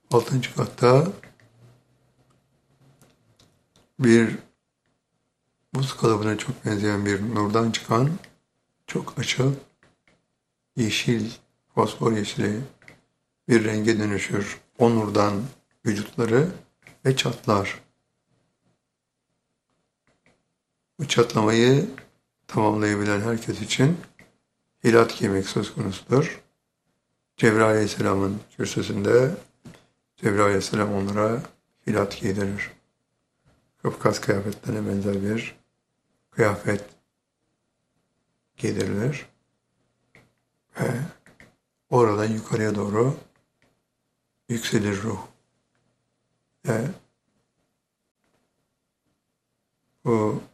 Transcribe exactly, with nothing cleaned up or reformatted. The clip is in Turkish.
Altıncı katta bir buz kalıbına çok benzeyen bir nurdan çıkan çok açık yeşil, fosfor yeşili bir renge dönüşür. O nurdan vücutları ve çatlar. Bu çatlamayı tamamlayabilen herkes için hilat giymek söz konusudur. Cebrail Aleyhisselam'ın kürsüsünde Cebrail Aleyhisselam onlara hilat giydirir. Kafkas kıyafetlerine benzer bir kıyafet giydirilir. Ve oradan yukarıya doğru yükselir ruh. Ve bu